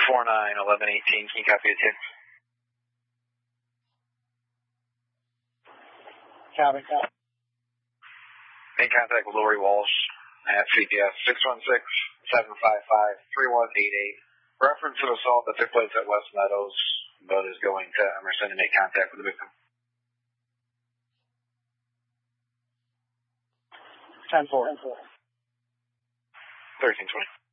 491118, can you copy it, 10? Copy. In contact with Lori Walsh at CPS 616-755-3188. Reference to assault that took place at West Meadows. Boat is going to Emerson to make contact with the victim. 10-4. 1320.